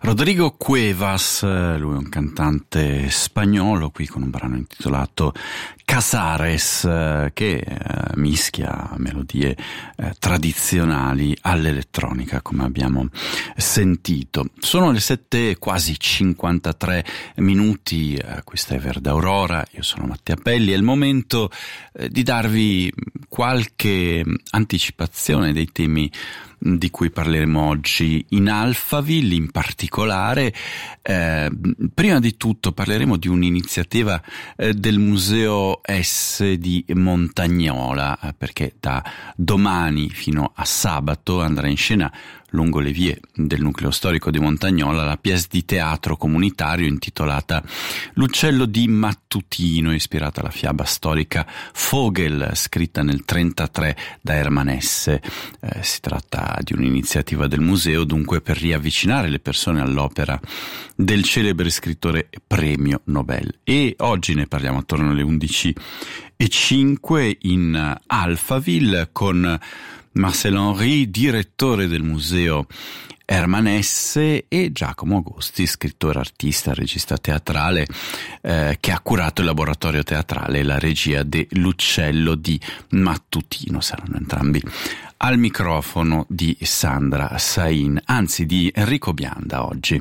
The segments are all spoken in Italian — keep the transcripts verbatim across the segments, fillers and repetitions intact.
Rodrigo Cuevas, lui è un cantante spagnolo, qui con un brano intitolato Casares, che mischia melodie tradizionali all'elettronica, come abbiamo sentito. Sono le sette quasi cinquantatré minuti, questa è Verde Aurora, io sono Mattia Pelli, è il momento di darvi qualche anticipazione dei temi di cui parleremo oggi in Alphaville. In particolare, eh, prima di tutto parleremo di un'iniziativa eh, del Museo S di Montagnola, eh, perché da domani fino a sabato andrà in scena lungo le vie del nucleo storico di Montagnola la pièce di teatro comunitario intitolata L'uccello di Mattutino, ispirata alla fiaba storica Vogel, scritta nel trentatré da Hermann Hesse. Eh, si tratta di un'iniziativa del museo dunque per riavvicinare le persone all'opera del celebre scrittore premio Nobel. E oggi ne parliamo attorno alle undici e cinque in Alphaville con Marcel Henry, direttore del museo Hermann Hesse, e Giacomo Agosti, scrittore, artista, regista teatrale, eh, che ha curato il laboratorio teatrale e la regia de L'uccello di Mattutino. Saranno entrambi al microfono di Sandra Sain, anzi di Enrico Bianda oggi,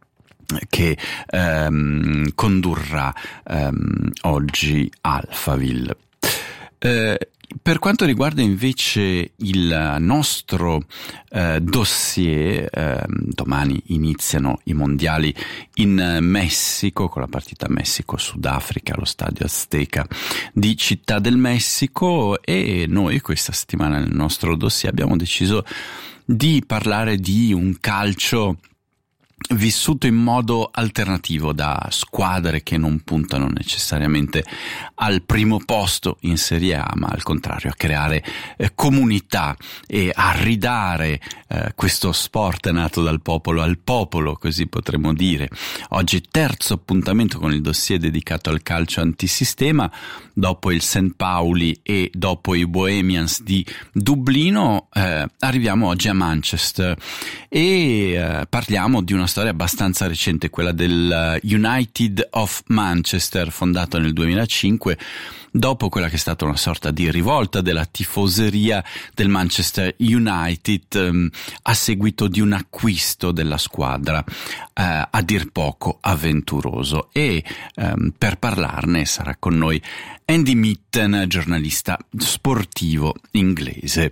che ehm, condurrà ehm, oggi Alphaville. Eh, Per quanto riguarda invece il nostro eh, dossier, eh, domani iniziano i mondiali in Messico con la partita Messico-Sudafrica allo stadio Azteca di Città del Messico, e noi questa settimana nel nostro dossier abbiamo deciso di parlare di un calcio vissuto in modo alternativo da squadre che non puntano necessariamente al primo posto in Serie A, ma al contrario a creare eh, comunità e a ridare eh, questo sport nato dal popolo al popolo, così potremmo dire. Oggi terzo appuntamento con il dossier dedicato al calcio antisistema. Dopo il Saint Pauli e dopo i Bohemians di Dublino eh, arriviamo oggi a Manchester e eh, parliamo di una storia abbastanza recente, quella del United of Manchester, fondato nel duemilacinque, dopo quella che è stata una sorta di rivolta della tifoseria del Manchester United ehm, a seguito di un acquisto della squadra eh, a dir poco avventuroso. E ehm, per parlarne sarà con noi Andy Mitten, giornalista sportivo inglese.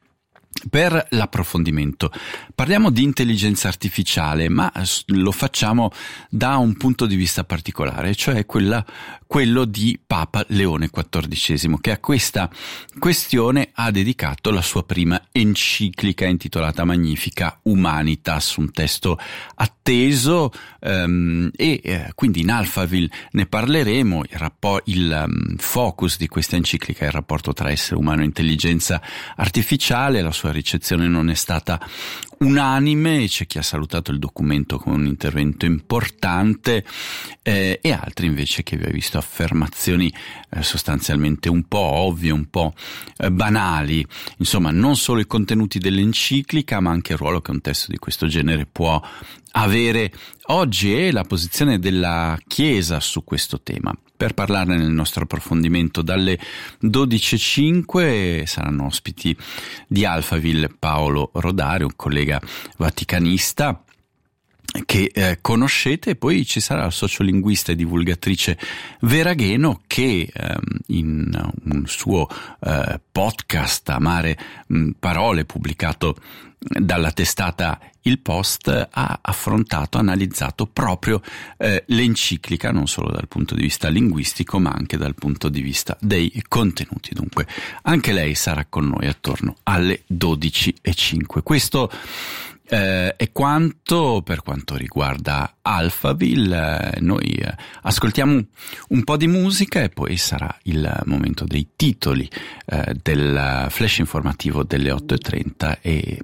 Per l'approfondimento parliamo di intelligenza artificiale, ma lo facciamo da un punto di vista particolare, cioè quella, quello di Papa Leone quattordicesimo, che a questa questione ha dedicato la sua prima enciclica intitolata Magnifica Humanitas, un testo atteso ehm, e eh, quindi in Alphaville ne parleremo. Il, rapport, il um, focus di questa enciclica è il rapporto tra essere umano e intelligenza artificiale. La sua ricezione non è stata unanime, c'è chi ha salutato il documento con un intervento importante eh, e altri invece che vi ha visto affermazioni eh, sostanzialmente un po' ovvie, un po' eh, banali. Insomma, non solo i contenuti dell'enciclica, ma anche il ruolo che un testo di questo genere può avere oggi e la posizione della Chiesa su questo tema. Per parlarne nel nostro approfondimento dalle dodici e cinque saranno ospiti di Alphaville Paolo Rodari, un collega vaticanista che eh, conoscete, e poi ci sarà la sociolinguista e divulgatrice Vera Gheno che eh, in un suo eh, podcast Amare mh, Parole, pubblicato dalla testata Il Post, ha affrontato, analizzato proprio eh, l'enciclica non solo dal punto di vista linguistico ma anche dal punto di vista dei contenuti. Dunque anche lei sarà con noi attorno alle dodici e cinque. Questo Eh, è quanto per quanto riguarda Alphaville. Eh, noi eh, ascoltiamo un po' di musica e poi sarà il momento dei titoli eh, del flash informativo delle otto e trenta, e